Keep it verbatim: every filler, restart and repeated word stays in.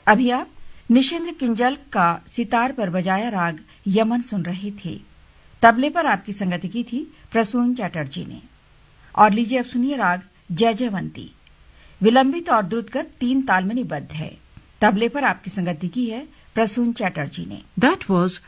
अभी आप निशिंद्र किंजल का सितार पर बजाया राग यमन सुन रहे थे। तबले पर आपकी संगति की थी प्रसून चैटर्जी ने। और लीजिए अब सुनिए राग जयजयवंती। विलंबित और द्रुतगत तीन ताल में निबद्ध है। तबले पर आपकी संगति की है प्रसून चैटर्जी ने। That was